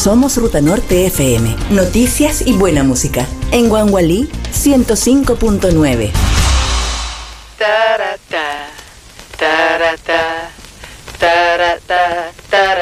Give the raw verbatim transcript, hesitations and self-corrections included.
Somos Ruta Norte F M. Noticias y buena música. En Guangualí, ciento cinco punto nueve. Tarata, tarata, tarata, tarata.